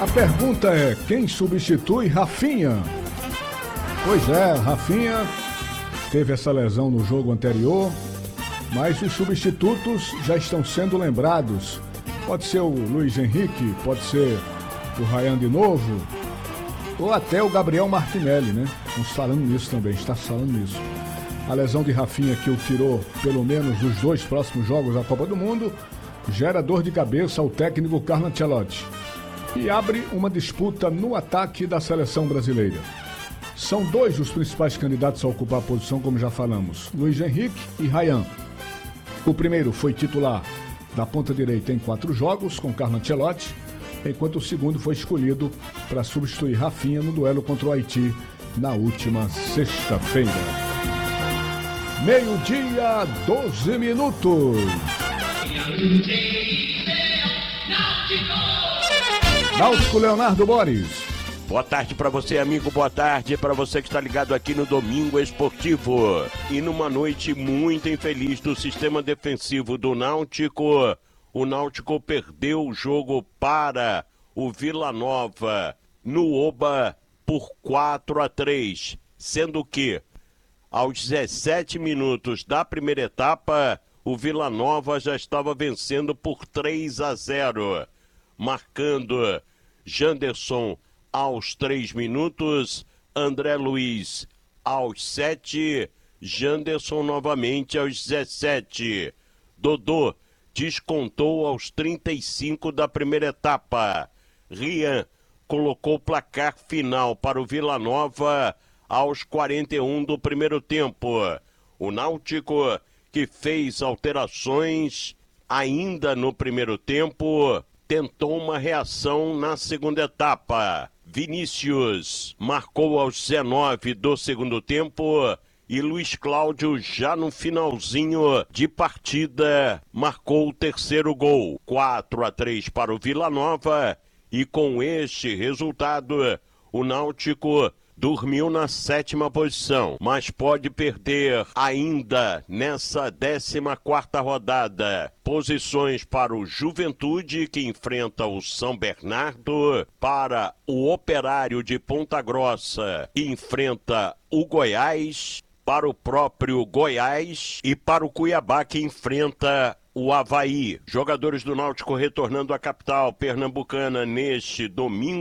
A pergunta é, quem substitui Rafinha? Pois é, Rafinha teve essa lesão no jogo anterior, mas os substitutos já estão sendo lembrados. Pode ser o Luiz Henrique, pode ser o Ryan de novo, ou até o Gabriel Martinelli, né? Estamos falando nisso também, está falando nisso. A lesão de Rafinha, que o tirou pelo menos dos 2 próximos jogos da Copa do Mundo, gera dor de cabeça ao técnico Carlo Ancelotti e abre uma disputa no ataque da seleção brasileira. São 2 os principais candidatos a ocupar a posição, como já falamos, Luiz Henrique e Ryan. O primeiro foi titular da ponta direita em 4 jogos com Carlo Ancelotti, enquanto o segundo foi escolhido para substituir Rafinha no duelo contra o Haiti na última sexta-feira. 12:12. Náutico, Leonardo Boris. Boa tarde para você, amigo. Boa tarde para você que está ligado aqui no Domingo Esportivo. E numa noite muito infeliz do sistema defensivo do Náutico, o Náutico perdeu o jogo para o Vila Nova no Oba por 4-3, sendo que aos 17 minutos da primeira etapa, o Vila Nova já estava vencendo por 3-0, marcando Janderson aos 3 minutos, André Luiz aos 7, Janderson novamente aos 17. Dodô descontou aos 35 da primeira etapa. Rian colocou o placar final para o Vila Nova aos 41 do primeiro tempo. O Náutico, que fez alterações ainda no primeiro tempo, tentou uma reação na segunda etapa. Vinícius marcou aos 19 do segundo tempo e Luiz Cláudio, já no finalzinho de partida, marcou o terceiro gol. 4-3 para o Vila Nova, e com este resultado, o Náutico dormiu na 7ª posição, mas pode perder ainda nessa 14ª rodada posições para o Juventude, que enfrenta o São Bernardo, para o Operário de Ponta Grossa, que enfrenta o Goiás, para o próprio Goiás e para o Cuiabá, que enfrenta o Avaí. Jogadores do Náutico retornando à capital pernambucana neste domingo.